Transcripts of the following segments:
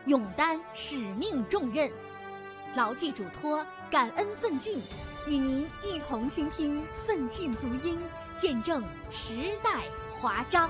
勇担使命重任，牢记嘱托，感恩奋进，与您一同倾听奋进足音，见证时代华章。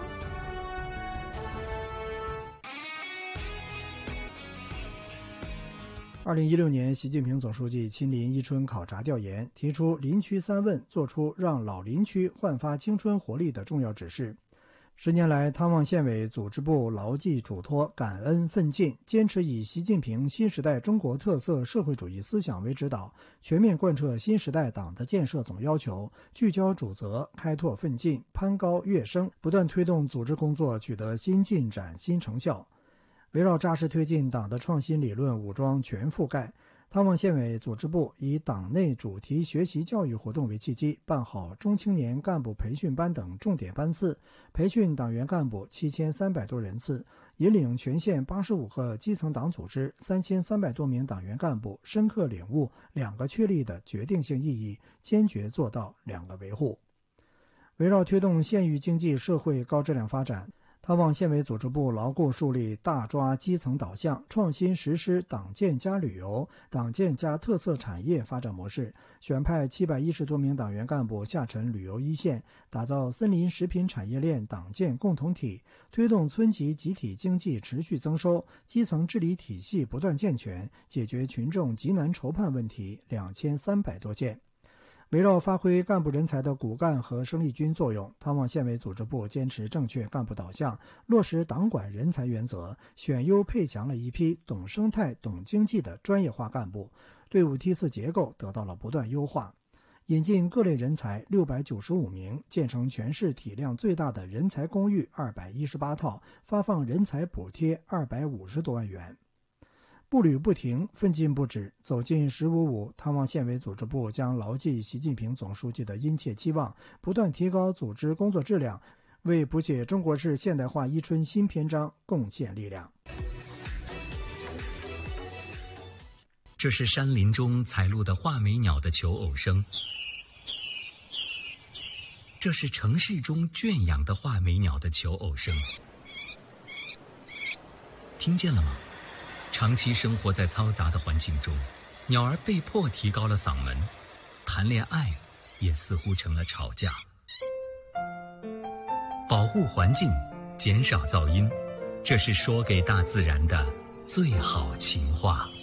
2016年，习近平总书记亲临伊春考察调研，提出林区三问，作出让老林区焕发青春活力的重要指示。10年来，汤旺县委组织部牢记嘱托，感恩奋进，坚持以习近平新时代中国特色社会主义思想为指导，全面贯彻新时代党的建设总要求，聚焦主责，开拓奋进，攀高跃升，不断推动组织工作取得新进展、新成效。围绕扎实推进党的创新理论武装全覆盖，汤旺县委组织部以党内主题学习教育活动为契机，办好中青年干部培训班等重点班次，培训党员干部7300多人次，引领全县85个基层党组织3300多名党员干部深刻领悟两个确立的决定性意义，坚决做到两个维护。围绕推动县域经济社会高质量发展，汤旺县委组织部牢固树立大抓基层导向，创新实施党建加旅游、党建加特色产业发展模式，选派710多名党员干部下沉旅游一线，打造森林食品产业链党建共同体，推动村级集体经济持续增收，基层治理体系不断健全，解决群众急难愁盼问题2300多件。围绕发挥干部人才的骨干和生力军作用，汤旺县委组织部坚持正确干部导向，落实党管人才原则，选优配强了一批懂生态、懂经济的专业化干部，队伍梯次结构得到了不断优化。引进各类人才695名，建成全市体量最大的人才公寓218套，发放人才补贴250多万元。步履不停，奋进不止，走进1055，汤旺县委组织部将牢记习近平总书记的殷切期望，不断提高组织工作质量，为谱写中国式现代化伊春新篇章贡献力量。 这是山林中采录的画眉鸟的求偶声，这是城市中圈养的画眉鸟的求偶声。听见了吗？长期生活在嘈杂的环境中，鸟儿被迫提高了嗓门，谈恋爱也似乎成了吵架。保护环境，减少噪音，这是说给大自然的最好情话。